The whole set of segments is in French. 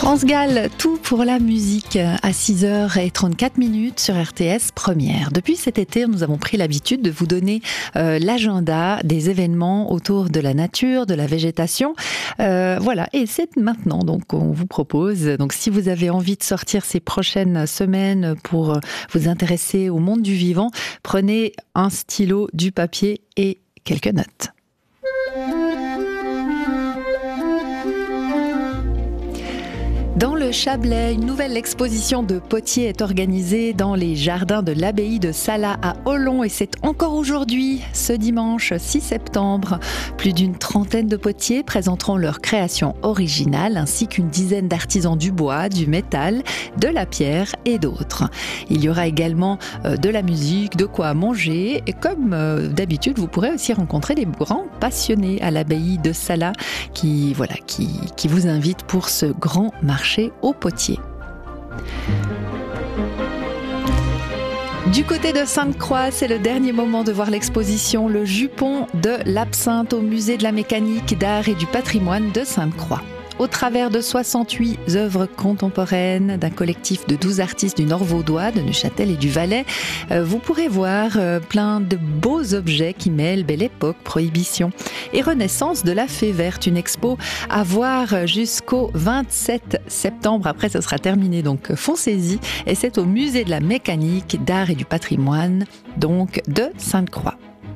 France Gall, tout pour la musique à 6h34 sur RTS Première. Depuis cet été, nous avons pris l'habitude de vous donner l'agenda des événements autour de la nature, de la végétation. Voilà, et c'est maintenant donc qu'on vous propose. Donc si vous avez envie de sortir ces prochaines semaines pour vous intéresser au monde du vivant, prenez un stylo, du papier et quelques notes. Dans le Chablais, une nouvelle exposition de potiers est organisée dans les jardins de l'abbaye de Salat à Olon et c'est encore aujourd'hui, ce dimanche 6 septembre. Plus d'une trentaine de potiers présenteront leur création originale ainsi qu'une dizaine d'artisans du bois, du métal, de la pierre et d'autres. Il y aura également de la musique, de quoi manger et comme d'habitude, vous pourrez aussi rencontrer des grands passionnés à l'abbaye de Salat qui vous invitent pour ce grand marché au potier. Du côté de Sainte-Croix, c'est le dernier moment de voir l'exposition Le Jupon de l'Absinthe au musée de la mécanique, d'art et du patrimoine de Sainte-Croix. Au travers de 68 œuvres contemporaines d'un collectif de 12 artistes du Nord vaudois, de Neuchâtel et du Valais, vous pourrez voir plein de beaux objets qui mêlent Belle Époque, Prohibition et Renaissance de la Fée Verte. Une expo à voir jusqu'au 27 septembre. Après, ce sera terminé, donc foncez-y. Et c'est au musée de la mécanique, d'art et du patrimoine, donc de Sainte-Croix.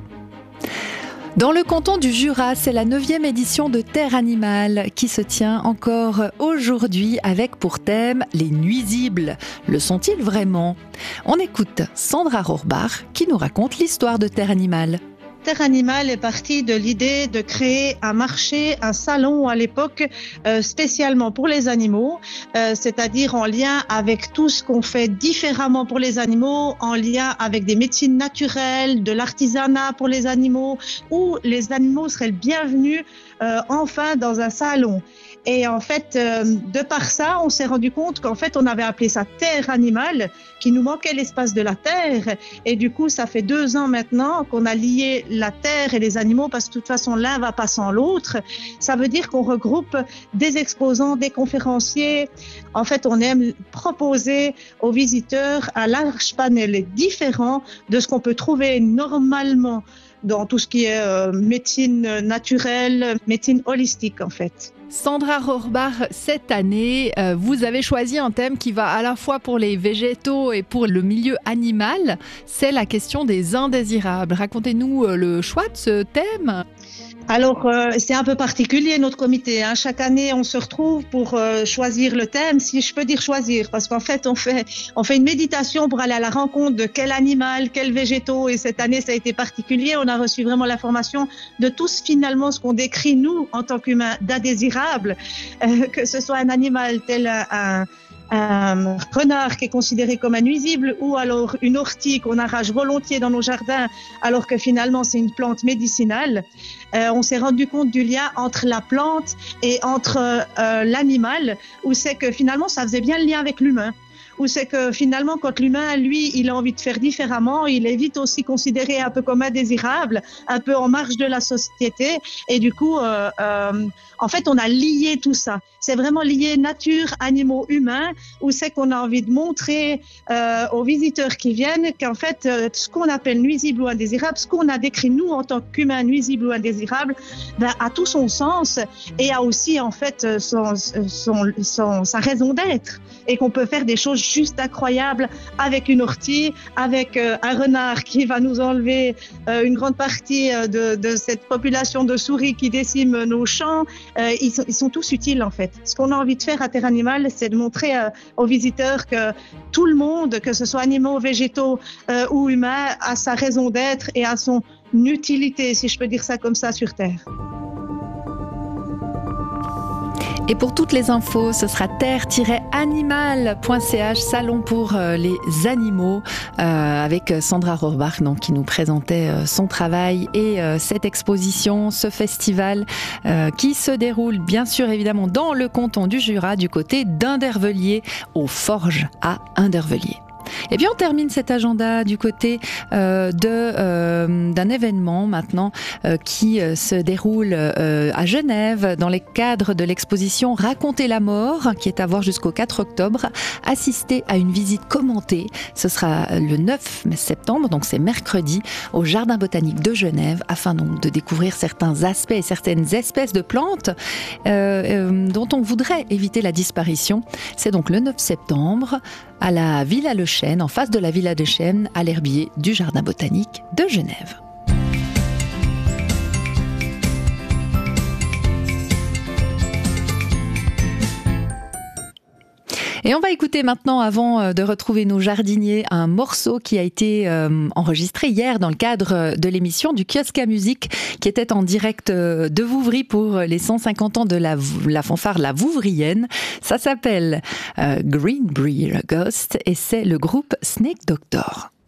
Dans le canton du Jura, c'est la 9e édition de Terre Animale qui se tient encore aujourd'hui avec pour thème les nuisibles. Le sont-ils vraiment ? On écoute Sandra Rohrbach qui nous raconte l'histoire de Terre Animale. Terre Animale est partie de l'idée de créer un marché, un salon à l'époque spécialement pour les animaux, c'est-à-dire en lien avec tout ce qu'on fait différemment pour les animaux, en lien avec des médecines naturelles, de l'artisanat pour les animaux, où les animaux seraient le bienvenu enfin dans un salon. Et en fait, de par ça, on s'est rendu compte qu'en fait, on avait appelé ça Terre Animale, qu'il nous manquait l'espace de la terre. Et du coup, ça fait 2 ans maintenant qu'on a lié la terre et les animaux parce que de toute façon, l'un va pas sans l'autre. Ça veut dire qu'on regroupe des exposants, des conférenciers. En fait, on aime proposer aux visiteurs un large panel différent de ce qu'on peut trouver normalement dans tout ce qui est médecine naturelle, médecine holistique en fait. Sandra Rohrbach, cette année, vous avez choisi un thème qui va à la fois pour les végétaux et pour le milieu animal. C'est la question des indésirables. Racontez-nous le choix de ce thème. Alors, c'est un peu particulier notre comité. Chaque année, on se retrouve pour choisir le thème, si je peux dire choisir, parce qu'en fait, on fait une méditation pour aller à la rencontre de quel animal, quels végétaux. Et cette année, ça a été particulier. On a reçu vraiment l'information de tous finalement ce qu'on décrit nous en tant qu'humains d'indésirables, que ce soit un animal tel un renard qui est considéré comme un nuisible ou alors une ortie qu'on arrache volontiers dans nos jardins alors que finalement c'est une plante médicinale. On s'est rendu compte du lien entre la plante et entre l'animal où c'est que finalement ça faisait bien le lien avec l'humain. Où c'est que finalement, quand l'humain, lui, il a envie de faire différemment, il est vite aussi considéré un peu comme indésirable, un peu en marge de la société. Et du coup, en fait, on a lié tout ça. C'est vraiment lié nature, animaux, humains, où c'est qu'on a envie de montrer aux visiteurs qui viennent qu'en fait, ce qu'on appelle nuisible ou indésirable, ce qu'on a décrit nous en tant qu'humains nuisibles ou indésirables, a tout son sens et a aussi en fait sa raison d'être. Et qu'on peut faire des choses juste incroyables avec une ortie, avec un renard qui va nous enlever une grande partie de cette population de souris qui décime nos champs. Ils sont tous utiles en fait. Ce qu'on a envie de faire à Terre Animale, c'est de montrer aux visiteurs que tout le monde, que ce soit animaux, végétaux ou humains, a sa raison d'être et a son utilité, si je peux dire ça comme ça, sur Terre. Et pour toutes les infos, ce sera terre-animal.ch, salon pour les animaux, avec Sandra Rohrbach, donc, qui nous présentait son travail et cette exposition, ce festival qui se déroule bien sûr évidemment dans le canton du Jura, du côté d'Indervellier, aux Forges à Indervellier. Et bien on termine cet agenda du côté d'un événement maintenant qui se déroule à Genève dans les cadres de l'exposition Raconter la mort qui est à voir jusqu'au 4 octobre. Assister à une visite commentée, ce sera le 9 septembre, donc c'est mercredi, au Jardin botanique de Genève afin donc de découvrir certains aspects et certaines espèces de plantes dont on voudrait éviter la disparition. C'est donc le 9 septembre à la Villa Le Chêne, en face de la Villa Le Chêne, à l'herbier du Jardin botanique de Genève. Et on va écouter maintenant, avant de retrouver nos jardiniers, un morceau qui a été enregistré hier dans le cadre de l'émission du Kiosque à musique qui était en direct de Vouvry pour les 150 ans de la fanfare La Vouvrienne. Ça s'appelle Green Brier Ghost et c'est le groupe Snake Doctor.